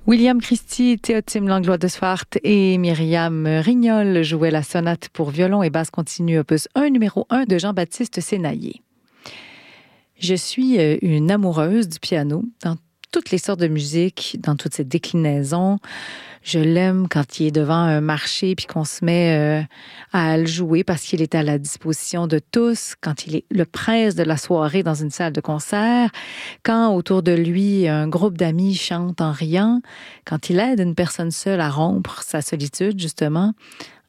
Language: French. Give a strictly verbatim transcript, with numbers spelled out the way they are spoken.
William Christie, Théotime Langlois de Swart et Myriam Rignol jouaient la sonate pour violon et basse continue opus un numéro un de Jean-Baptiste Sénaillé. Je suis une amoureuse du piano dans toutes les sortes de musique, dans toutes ses déclinaisons. Je l'aime quand il est devant un marché puis qu'on se met euh, à le jouer parce qu'il est à la disposition de tous, quand il est le prince de la soirée dans une salle de concert, quand autour de lui un groupe d'amis chante en riant, quand il aide une personne seule à rompre sa solitude justement